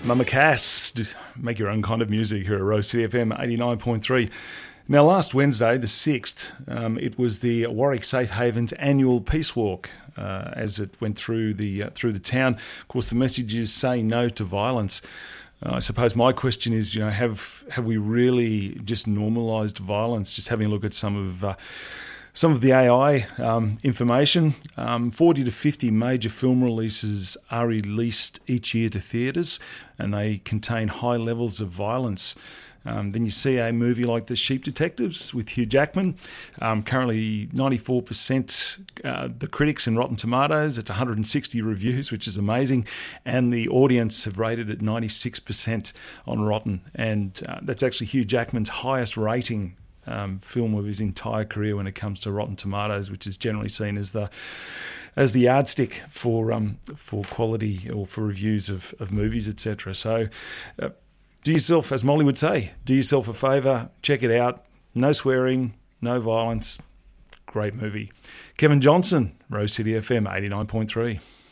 Mama Cass, make your own kind of music here at Rose City FM 89.3. Now, last Wednesday, the 6th, it was the Warwick Safe Haven's annual Peace Walk as it went through the town. Of course, the message is say no to violence. I suppose my question is, have we really just normalised violence? Just having a look at some of the AI information. 40 to 50 major film releases are released each year to theatres, and they contain high levels of violence. Then you see a movie like The Sheep Detectives with Hugh Jackman, currently 94% the critics in Rotten Tomatoes. It's 160 reviews, which is amazing, and the audience have rated it 96% on Rotten, and that's actually Hugh Jackman's highest rating film of his entire career when it comes to Rotten Tomatoes, which is generally seen as the yardstick for quality or for reviews of movies, etc. So do yourself, as Molly would say, do yourself a favour, check it out. No swearing, no violence. Great movie. Kevin Johnson, Rose City FM 89.3.